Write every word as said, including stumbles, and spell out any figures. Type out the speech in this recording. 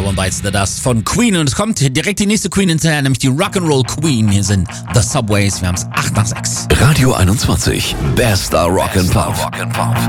One Bites the Dust von Queen. Und es kommt direkt die nächste Queen hinterher, nämlich die Rock'n'Roll Queen. Hier sind The Subways. Wir haben es acht nach sechs. Radio einundzwanzig. Bester Rock and Pop.